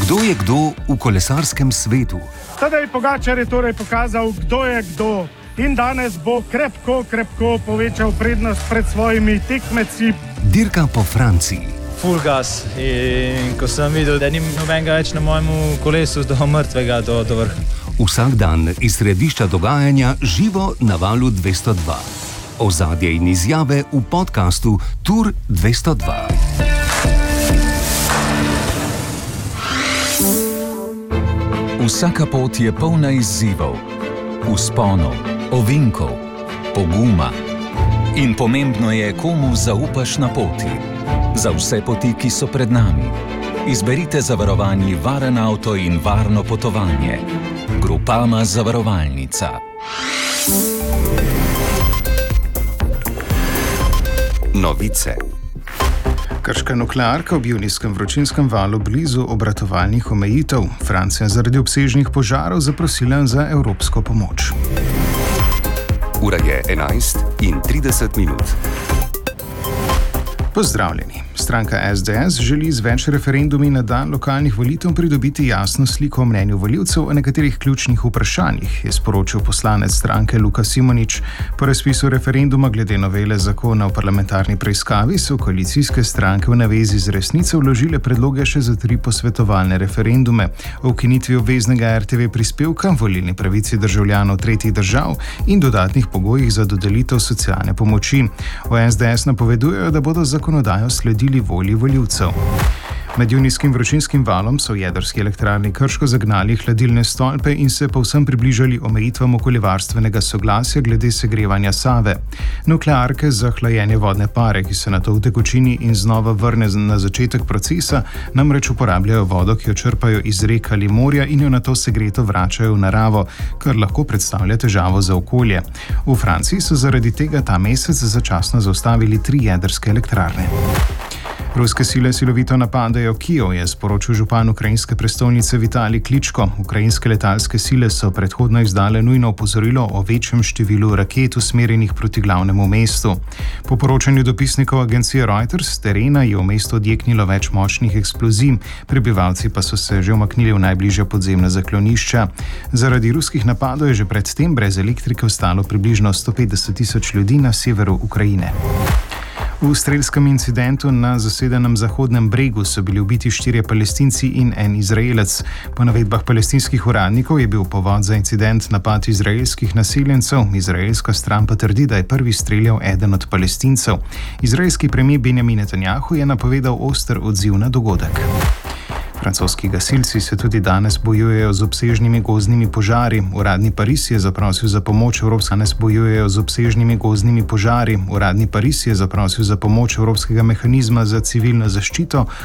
Kdo je kdo v kolesarskem svetu? Tadej Pogačar je torej pokazal, kdo je kdo. In danes bo krepko povečal prednost pred svojimi tekmeci. Dirka po Franciji. Full gas. In ko sem videl, da ni nobenega več na mojem kolesu, do mrtvega, do vrha. Vsak dan iz središča dogajanja živo na Valu 202. Ozadje in izjave v podkastu Tour 202. Vsaka pot je polna izzivov, vzponov, ovinkov, poguma. In pomembno je, komu zaupaš na poti. Za vse poti, ki so pred nami. Izberite zavarovani varen avto in varno potovanje. Groupama zavarovalnica. Novice. Krška nuklearka v junijskem vročinskem valu blizu obratovalnih omejitev. Francija zaradi obsežnih požarov zaprosila za evropsko pomoč. Ura je 11:30. Pozdravljeni. Stranka SDS želi z več referendumi na dan lokalnih volitev pridobiti jasno sliko o mnenju volivcev o nekaterih ključnih vprašanjih, je sporočil poslanec stranke Luka Simonič. Po razpisu referenduma glede novele zakona o parlamentarni preiskavi so koalicijske stranke v navezi z resnico vložile predloge še za 3 posvetovalne referendume o ukinitvi obveznega RTV prispevka, volilni pravici državljanov tretjih držav in dodatnih pogojih za dodelitev socialne pomoči. V SDS napovedujejo, da bodo zakonodajo sledili volji volivcev. Med junijskim vročinskim valom so v jedrski elektrarni Krško zagnali hladilne stolpe in se povsem približali omejitvam okoljevarstvenega soglasja glede segrevanja Save. Nuklearke za hlajenje vodne pare, ki se nato v tekočini in znova vrne na začetek procesa, namreč uporabljajo vodo, ki jo črpajo iz rek ali morja in jo nato segreto vračajo v naravo, kar lahko predstavlja težavo za okolje. V Franciji so zaradi tega ta mesec začasno zaustavili 3 jedrske elektrarne. Ruske sile silovito napadajo Kijev, je sporočil župan ukrajinske prestolnice Vitalij Kličko. Ukrajinske letalske sile so predhodno izdale nujno opozorilo o večjem številu raket usmerjenih proti glavnemu mestu. Po poročanju dopisnikov agencije Reuters s terena je v mestu odjeknilo več močnih eksplozij, prebivalci pa so se že umaknili v najbližja podzemna zaklonišča. Zaradi ruskih napadov je že predtem brez elektrike ostalo približno 150.000 ljudi na severu Ukrajine. V strelskem incidentu na zasedenem Zahodnem bregu so bili ubiti 4 Palestinci in en Izraelec. Po navedbah palestinskih uradnikov je bil povod za incident napad izraelskih naseljencev. Izraelska stran pa trdi, da je prvi streljal eden od Palestincev. Izraelski premijer Benjamin Netanjahu je napovedal oster odziv na dogodek. Francoski gasilci se tudi danes bojujejo z obsežnimi gozdnimi požari. Uradni Pariz je zaprosil za pomoč Uradni Pariz je zaprosil za pomoč Evropskega mehanizma za civilno zaščito